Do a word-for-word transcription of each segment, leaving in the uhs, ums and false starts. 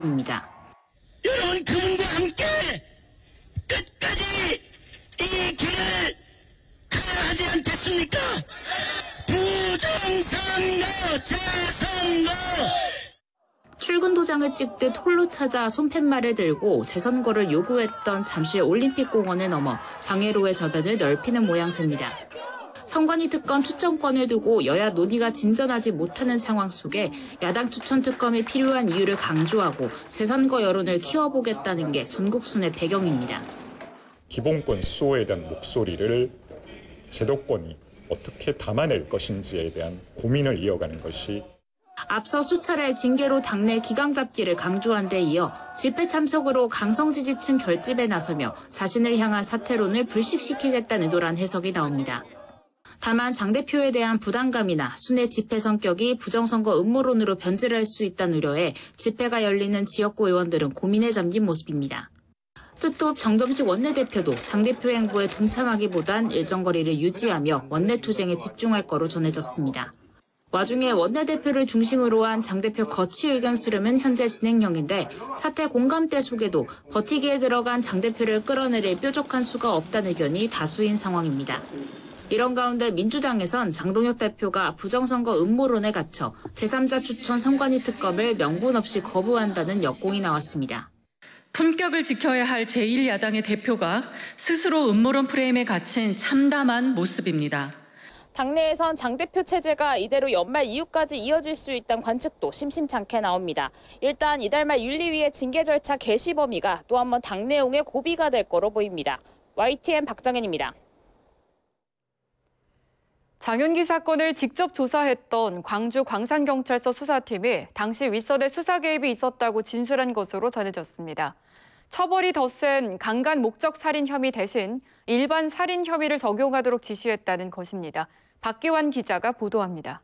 입니다. 여러분 그분과 함께 끝까지 이 길을 가야 하지 않겠습니까? 부정선거, 재선거. 출근 도장을 찍듯 홀로 찾아 손팻말을 들고 재선거를 요구했던 잠실 올림픽공원을 넘어 장애로의 저변을 넓히는 모양새입니다. 선관위 특검 추천권을 두고 여야 논의가 진전하지 못하는 상황 속에 야당 추천 특검이 필요한 이유를 강조하고 재선거 여론을 키워보겠다는 게 전국순회 배경입니다. 기본권 수호에 대한 목소리를 제도권이 어떻게 담아낼 것인지에 대한 고민을 이어가는 것이 앞서 수차례 징계로 당내 기강 잡기를 강조한 데 이어 집회 참석으로 강성 지지층 결집에 나서며 자신을 향한 사퇴론을 불식시키겠다는 의도란 해석이 나옵니다. 다만 장 대표에 대한 부담감이나 순회 집회 성격이 부정선거 음모론으로 변질할 수 있다는 우려에 집회가 열리는 지역구 의원들은 고민에 잠긴 모습입니다. 뜻도 정점식 원내대표도 장 대표 행보에 동참하기보단 일정 거리를 유지하며 원내투쟁에 집중할 거로 전해졌습니다. 와중에 원내대표를 중심으로 한 장 대표 거취 의견 수렴은 현재 진행형인데 사퇴 공감대 속에도 버티기에 들어간 장 대표를 끌어내릴 뾰족한 수가 없다는 의견이 다수인 상황입니다. 이런 가운데 민주당에선 장동혁 대표가 부정선거 음모론에 갇혀 제삼자 추천 선관위 특검을 명분 없이 거부한다는 역공이 나왔습니다. 품격을 지켜야 할 제일 야당의 대표가 스스로 음모론 프레임에 갇힌 참담한 모습입니다. 당내에선 장 대표 체제가 이대로 연말 이후까지 이어질 수 있다는 관측도 심심찮게 나옵니다. 일단 이달 말 윤리위의 징계 절차 개시 범위가 또 한 번 당내용의 고비가 될 거로 보입니다. 와이티엔 박정현입니다. 장윤기 사건을 직접 조사했던 광주 광산경찰서 수사팀이 당시 윗선에 수사 개입이 있었다고 진술한 것으로 전해졌습니다. 처벌이 더 센 강간 목적 살인 혐의 대신 일반 살인 혐의를 적용하도록 지시했다는 것입니다. 박기환 기자가 보도합니다.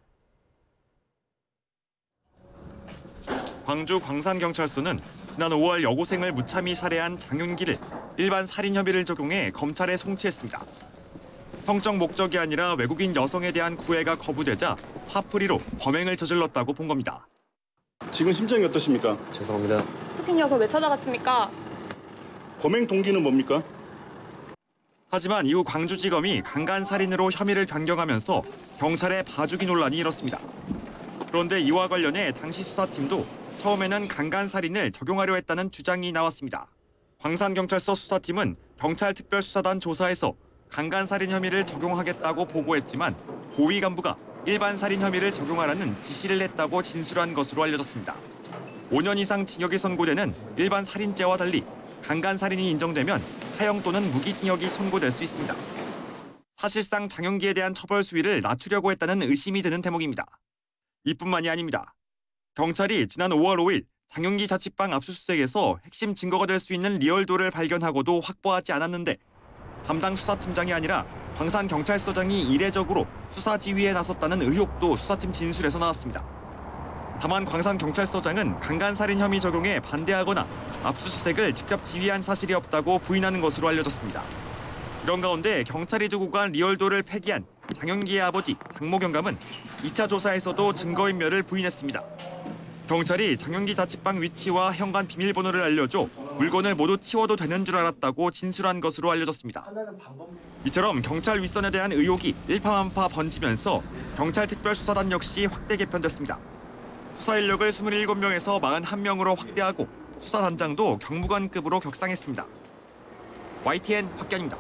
광주 광산경찰서는 지난 오월 여고생을 무참히 살해한 장윤기를 일반 살인 혐의를 적용해 검찰에 송치했습니다. 성적 목적이 아니라 외국인 여성에 대한 구애가 거부되자 화풀이로 범행을 저질렀다고 본 겁니다. 지금 심정이 어떠십니까? 죄송합니다. 스토킹 녀석 왜 찾아갔습니까? 범행 동기는 뭡니까? 하지만 이후 광주지검이 강간살인으로 혐의를 변경하면서 경찰의 봐주기 논란이 일었습니다. 그런데 이와 관련해 당시 수사팀도 처음에는 강간살인을 적용하려 했다는 주장이 나왔습니다. 광산경찰서 수사팀은 경찰특별수사단 조사에서 강간살인 혐의를 적용하겠다고 보고했지만 고위 간부가 일반 살인 혐의를 적용하라는 지시를 했다고 진술한 것으로 알려졌습니다. 오 년 이상 징역이 선고되는 일반 살인죄와 달리 강간살인이 인정되면 사형 또는 무기징역이 선고될 수 있습니다. 사실상 장윤기에 대한 처벌 수위를 낮추려고 했다는 의심이 드는 대목입니다. 이뿐만이 아닙니다. 경찰이 지난 오월 오일 장윤기 자취방 압수수색에서 핵심 증거가 될 수 있는 리얼도를 발견하고도 확보하지 않았는데 담당 수사팀장이 아니라 광산경찰서장이 이례적으로 수사 지휘에 나섰다는 의혹도 수사팀 진술에서 나왔습니다. 다만 광산경찰서장은 강간살인 혐의 적용에 반대하거나 압수수색을 직접 지휘한 사실이 없다고 부인하는 것으로 알려졌습니다. 이런 가운데 경찰이 두고 간 리얼도를 폐기한 장윤기의 아버지 장모 경감은 이 차 조사에서도 증거인멸을 부인했습니다. 경찰이 장윤기 자취방 위치와 현관 비밀번호를 알려줘 물건을 모두 치워도 되는 줄 알았다고 진술한 것으로 알려졌습니다. 이처럼 경찰 윗선에 대한 의혹이 일파만파 번지면서 경찰특별수사단 역시 확대 개편됐습니다. 수사 인력을 이십칠 명에서 사십일 명으로 확대하고 수사단장도 경무관급으로 격상했습니다. 와이티엔 박견입니다.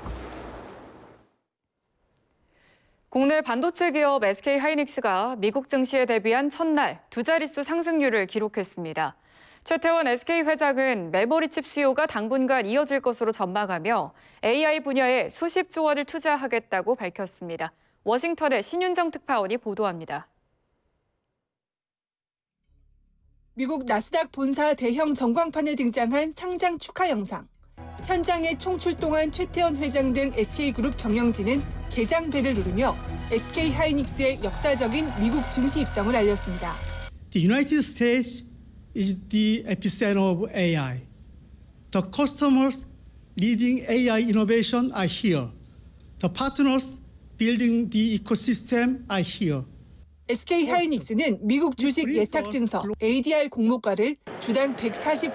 국내 반도체 기업 에스케이하이닉스가 미국 증시에 대비한 첫날 두 자릿수 상승률을 기록했습니다. 최태원 에스케이 회장은 메모리 칩 수요가 당분간 이어질 것으로 전망하며 에이아이 분야에 수십조 원을 투자하겠다고 밝혔습니다. 워싱턴의 신윤정 특파원이 보도합니다. 미국 나스닥 본사 대형 전광판에 등장한 상장 축하 영상. 현장에 총출동한 최태원 회장 등 에스케이그룹 경영진은 개장벨을 누르며 에스케이하이닉스의 역사적인 미국 증시 입성을 알렸습니다. The United States is the epicenter of 에이아이. The customers leading 에이아이 innovation are here. The partners building the ecosystem are here. 에스케이하이닉스는 미국 주식 예탁증서 에이디알 공모가를 주당 백사십